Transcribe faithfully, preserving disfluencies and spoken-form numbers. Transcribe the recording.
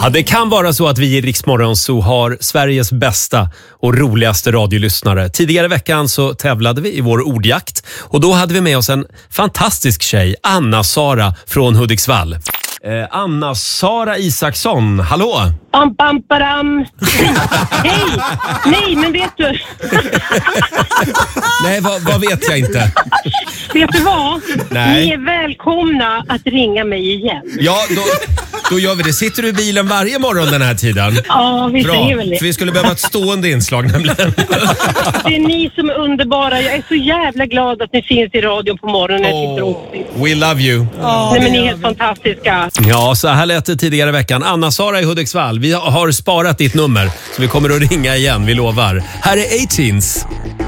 Ja, det kan vara så att vi i Rix Morgon Zoo har Sveriges bästa och roligaste radiolyssnare. Tidigare i veckan så tävlade vi i vår ordjakt och då hade vi med oss en fantastisk tjej, Anna-Sara från Hudiksvall. Eh, Anna-Sara Isaksson, hallå! Pam, pam, param. Hej! Nej, men vet du... Nej, vad, vad vet jag inte? Vet du vad? Nej. Ni är välkomna att ringa mig igen. Ja, då, då gör vi det. Sitter du i bilen varje morgon den här tiden? Ja, vi Bra, säger väl det. för vi skulle behöva ett stående inslag nämligen. Det är ni som är underbara. Jag är så jävla glad att ni finns i radion på morgonen när jag sitter och... We love you. Nej, men ni är helt fantastiska. Ja, så här lät det tidigare i veckan. Anna-Sara i Hudiksvall. Vi har sparat ditt nummer så vi kommer att ringa igen, vi lovar. Här är eighteens.